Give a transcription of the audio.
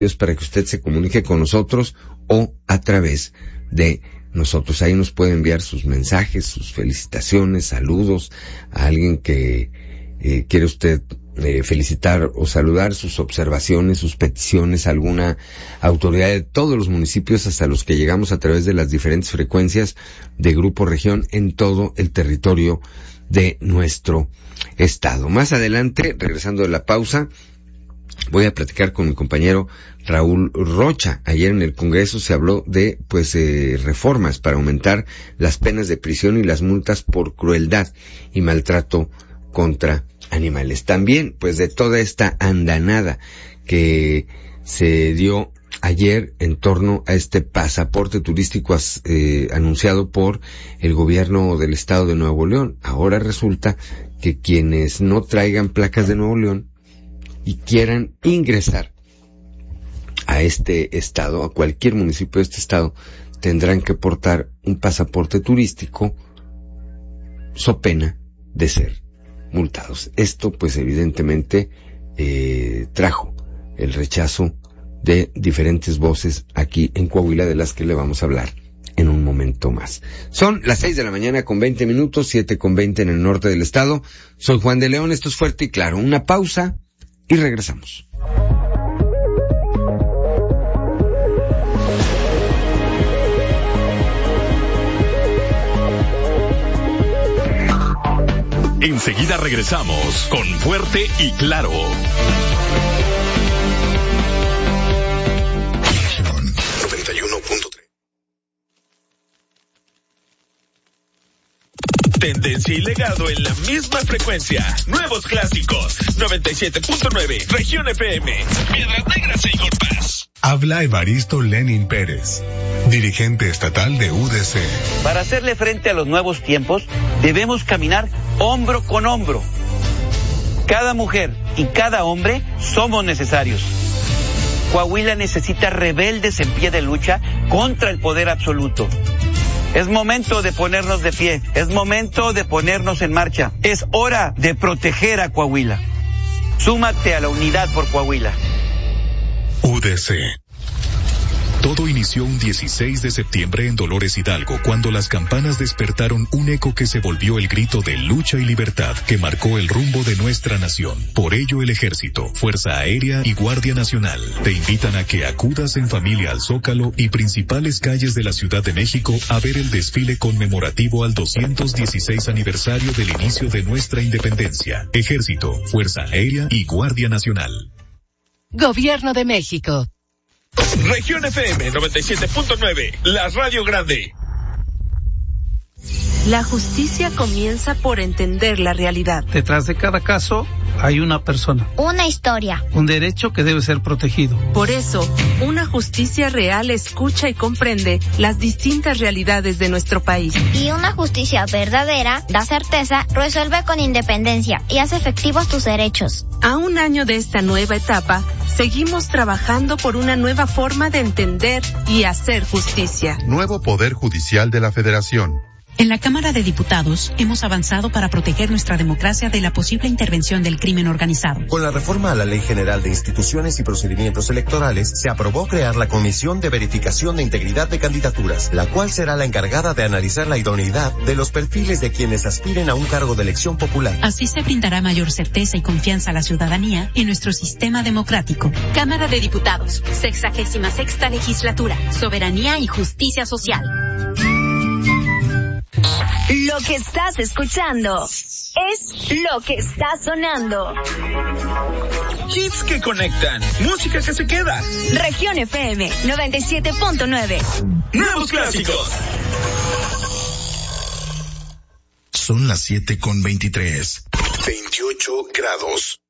para que usted se comunique con nosotros o a través de nosotros. Ahí nos puede enviar sus mensajes, sus felicitaciones, saludos a alguien que quiere usted felicitar o saludar, sus observaciones, sus peticiones, alguna autoridad de todos los municipios hasta los que llegamos a través de las diferentes frecuencias de Grupo Región en todo el territorio de nuestro estado. Más adelante, regresando de la pausa, voy a platicar con mi compañero Raúl Rocha. Ayer en el Congreso se habló de reformas para aumentar las penas de prisión y las multas por crueldad y maltrato contra animales. También, de toda esta andanada que se dio ayer en torno a este pasaporte turístico anunciado por el gobierno del estado de Nuevo León. Ahora resulta que quienes no traigan placas de Nuevo León y quieran ingresar a este estado, a cualquier municipio de este estado, tendrán que portar un pasaporte turístico so pena de ser multados. Esto evidentemente trajo el rechazo de diferentes voces aquí en Coahuila, de las que le vamos a hablar en un momento más. Son las 6 de la mañana con 20 minutos, 7:20 en el norte del estado. Soy Juan de León, esto es Fuerte y Claro. Una pausa y regresamos. Enseguida regresamos con Fuerte y Claro. Tendencia y legado en la misma frecuencia. Nuevos clásicos. 97.9, Región FM. Piedras Negras e Igor Paz. Habla Evaristo Lenin Pérez, dirigente estatal de UDC. Para hacerle frente a los nuevos tiempos, debemos caminar hombro con hombro. Cada mujer y cada hombre somos necesarios. Coahuila necesita rebeldes en pie de lucha contra el poder absoluto. Es momento de ponernos de pie, es momento de ponernos en marcha. Es hora de proteger a Coahuila. Súmate a la unidad por Coahuila. UDC. Todo inició un 16 de septiembre en Dolores Hidalgo, cuando las campanas despertaron un eco que se volvió el grito de lucha y libertad que marcó el rumbo de nuestra nación. Por ello, el Ejército, Fuerza Aérea y Guardia Nacional te invitan a que acudas en familia al Zócalo y principales calles de la Ciudad de México a ver el desfile conmemorativo al 216 aniversario del inicio de nuestra independencia. Ejército, Fuerza Aérea y Guardia Nacional. Gobierno de México. Región FM 97.9, la Radio Grande. La justicia comienza por entender la realidad. Detrás de cada caso hay una persona. Una historia. Un derecho que debe ser protegido. Por eso, una justicia real escucha y comprende las distintas realidades de nuestro país. Y una justicia verdadera da certeza, resuelve con independencia y hace efectivos tus derechos. A un año de esta nueva etapa, seguimos trabajando por una nueva forma de entender y hacer justicia. Nuevo Poder Judicial de la Federación. En la Cámara de Diputados hemos avanzado para proteger nuestra democracia de la posible intervención del crimen organizado. Con la reforma a la Ley General de Instituciones y Procedimientos Electorales, se aprobó crear la Comisión de Verificación de Integridad de Candidaturas, la cual será la encargada de analizar la idoneidad de los perfiles de quienes aspiren a un cargo de elección popular. Así se brindará mayor certeza y confianza a la ciudadanía en nuestro sistema democrático. Cámara de Diputados, 66ª Legislatura, Soberanía y Justicia Social. Lo que estás escuchando es lo que está sonando. Hits que conectan, música que se queda. Región FM 97.9. Nuevos clásicos. Son las 7:23. 28 grados.